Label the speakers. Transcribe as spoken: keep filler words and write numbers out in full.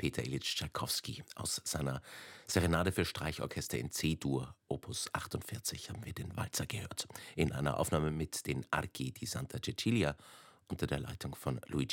Speaker 1: Peter Iljitsch Tschaikowski. Aus seiner Serenade für Streichorchester in C-Dur, Opus achtundvierzig, haben wir den Walzer gehört. In einer Aufnahme mit den Archi di Santa Cecilia unter der Leitung von Luigi